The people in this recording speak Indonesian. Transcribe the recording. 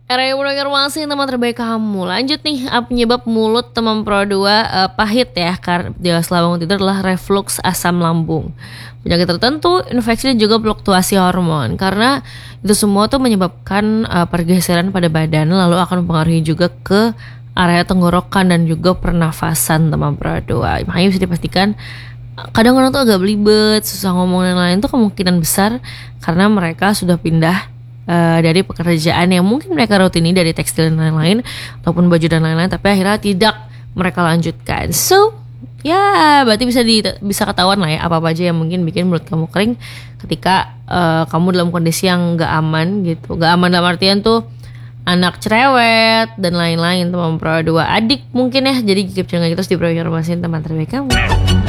Area informasi teman terbaik kamu. Lanjut nih, penyebab mulut teman Pro 2 pahit ya, karena setelah bangun tidur adalah reflux asam lambung. Penyakit tertentu, infeksi dan juga fluktuasi hormon. Karena itu semua tuh menyebabkan pergeseran pada badan, lalu akan mempengaruhi juga ke area tenggorokan dan juga pernafasan teman Pro 2. Makanya bisa dipastikan kadang-kadang tuh agak belibet, susah ngomong dan lain-lain tuh kemungkinan besar karena mereka sudah pindah dari pekerjaan yang mungkin mereka rutini dari tekstil dan lain-lain ataupun baju dan lain-lain, tapi akhirnya tidak mereka lanjutkan. So ya berarti bisa ketahuan lah ya apa aja yang mungkin bikin mulut kamu kering ketika kamu dalam kondisi yang gak aman gitu. Gak aman dalam artian tuh anak cerewet dan lain-lain teman Pro 2, adik mungkin ya. Jadi keep channel kita terus di informasi teman terbaik kamu.